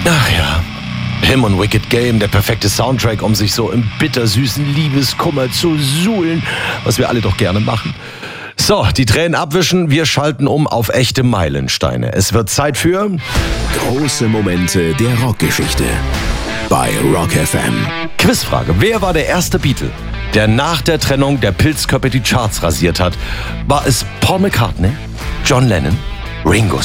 Ach ja. Him und Wicked Game, der perfekte Soundtrack, um sich so im bittersüßen Liebeskummer zu suhlen, was wir alle doch gerne machen. So, die Tränen abwischen, wir schalten um auf echte Meilensteine. Es wird Zeit für Große Momente der Rockgeschichte bei Rock FM. Quizfrage. Wer war der erste Beatle, der nach der Trennung der Pilzköppe die Charts rasiert hat? War es Paul McCartney, John Lennon, Ringo